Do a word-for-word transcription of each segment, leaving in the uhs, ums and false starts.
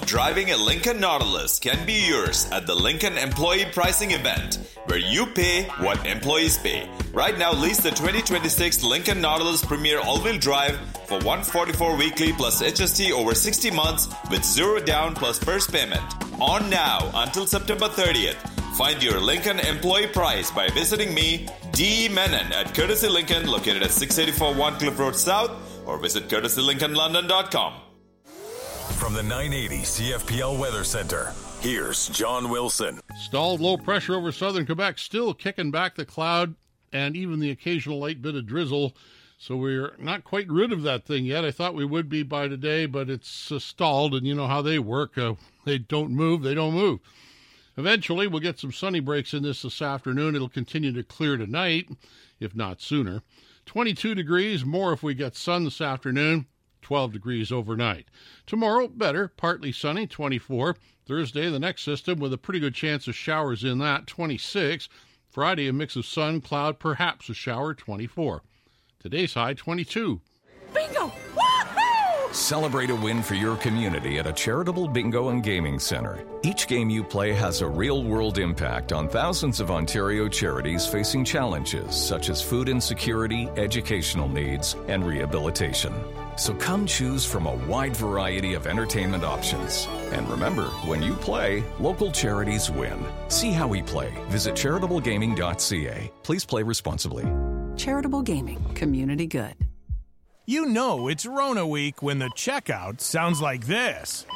Driving a Lincoln Nautilus can be yours at the Lincoln Employee Pricing Event, where you pay what employees pay. Right now, lease the twenty twenty-six Lincoln Nautilus Premier All-Wheel Drive for one hundred forty-four dollars weekly plus H S T over sixty months with zero down plus first payment. On now until September thirtieth. Find your Lincoln employee price by visiting me, D. Menon, at Courtesy Lincoln, located at six eighty-four One Cliff Road South, or visit courtesy lincoln london dot com. From the nine eighty C F P L Weather Center, here's John Wilson. Stalled low pressure over southern Quebec, still kicking back the cloud and even the occasional light bit of drizzle. So we're not quite rid of that thing yet. I thought we would be by today, but it's uh, stalled, and you know how they work. Uh, they don't move, they don't move. Eventually, we'll get some sunny breaks in this this afternoon. It'll continue to clear tonight, if not sooner. twenty-two degrees, more if we get sun this afternoon. twelve degrees overnight. Tomorrow, better, partly sunny, twenty-four. Thursday, the next system with a pretty good chance of showers in that, twenty-six. Friday, a mix of sun, cloud, perhaps a shower, twenty-four. Today's high, twenty-two. Bingo! Celebrate a win for your community at a charitable bingo and gaming center. Each game you play has a real-world impact on thousands of Ontario charities facing challenges such as food insecurity, educational needs, and rehabilitation. So come choose from a wide variety of entertainment options. And remember, when you play, local charities win. See how we play. Visit charitable gaming dot c a. Please play responsibly. Charitable Gaming. Community good. You know it's Rona week when the checkout sounds like this.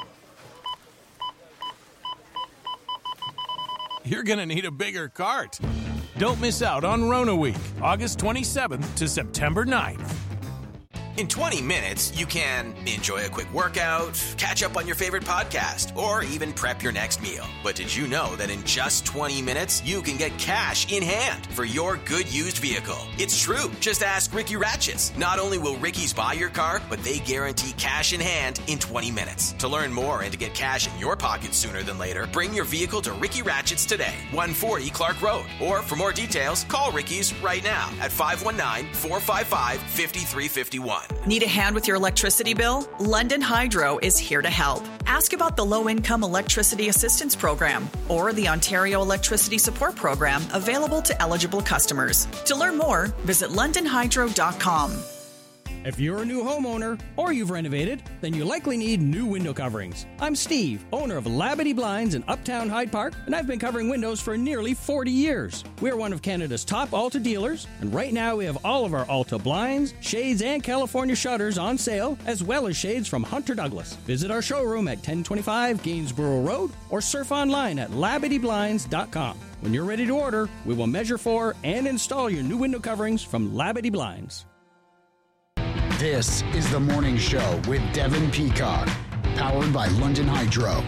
You're going to need a bigger cart. Don't miss out on Rona week, August twenty-seventh to September ninth. In twenty minutes, you can enjoy a quick workout, catch up on your favorite podcast, or even prep your next meal. But did you know that in just twenty minutes, you can get cash in hand for your good used vehicle? It's true. Just ask Ricky Ratchets. Not only will Ricky's buy your car, but they guarantee cash in hand in twenty minutes. To learn more and to get cash in your pocket sooner than later, bring your vehicle to Ricky Ratchets today, one forty Clark Road. Or for more details, call Ricky's right now at five one nine, four five five, five three five one. Need a hand with your electricity bill? London Hydro is here to help. Ask about the Low-Income Electricity Assistance Program or the Ontario Electricity Support Program available to eligible customers. To learn more, visit london hydro dot com. If you're a new homeowner or you've renovated, then you likely need new window coverings. I'm Steve, owner of Labadee Blinds in Uptown Hyde Park, and I've been covering windows for nearly forty years. We're one of Canada's top Alta dealers, and right now we have all of our Alta blinds, shades, and California shutters on sale, as well as shades from Hunter Douglas. Visit our showroom at ten twenty-five Gainsborough Road or surf online at labadee blinds dot com. When you're ready to order, we will measure for and install your new window coverings from Labadee Blinds. This is The Morning Show with Devin Peacock, powered by London Hydro.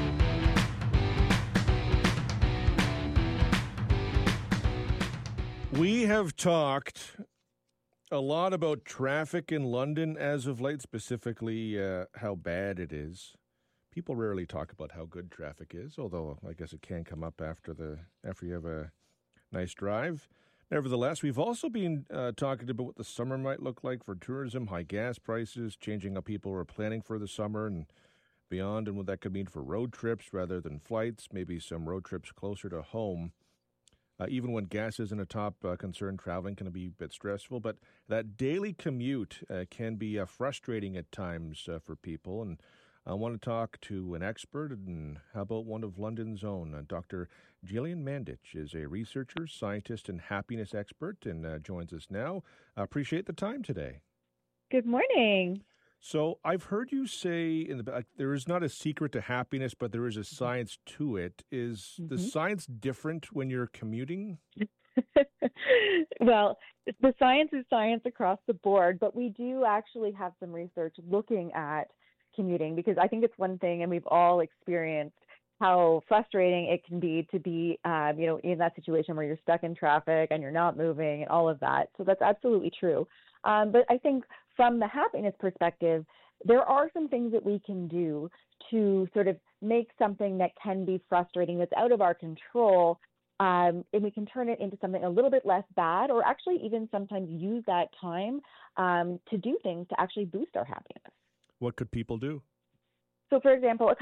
We have talked a lot about traffic in London as of late, specifically uh, how bad it is. People rarely talk about how good traffic is, although I guess it can come up after the after you have a nice drive. Nevertheless, we've also been uh, talking about what the summer might look like for tourism, high gas prices, changing how people are planning for the summer and beyond, and what that could mean for road trips rather than flights, maybe some road trips closer to home. Uh, even when gas isn't a top uh, concern, traveling can be a bit stressful, but that daily commute uh, can be uh, frustrating at times uh, for people, and I want to talk to an expert, and how about one of London's own? Uh, Doctor Gillian Mandich is a researcher, scientist, and happiness expert, and uh, joins us now. I appreciate the time today. Good morning. So I've heard you say in the uh, there is not a secret to happiness, but there is a science to it. Is mm-hmm. the science different when you're commuting? Well, the science is science across the board, but we do actually have some research looking at commuting, because I think it's one thing, and we've all experienced how frustrating it can be to be, um, you know, in that situation where you're stuck in traffic and you're not moving and all of that. So that's absolutely true. Um, but I think from the happiness perspective, there are some things that we can do to sort of make something that can be frustrating, that's out of our control, um, and we can turn it into something a little bit less bad, or actually even sometimes use that time um, to do things to actually boost our happiness. What could people do? So, for example, a